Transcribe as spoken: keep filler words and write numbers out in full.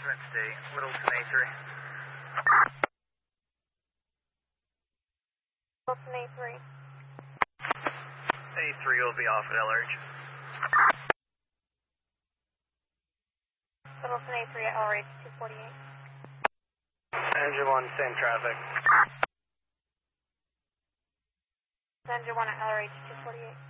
Wednesday, Littleton A three. Littleton A three. A three will be off at L R H. Littleton A three at L R H two forty-eight. Engine one, same traffic. Engine one at L R H two forty-eight.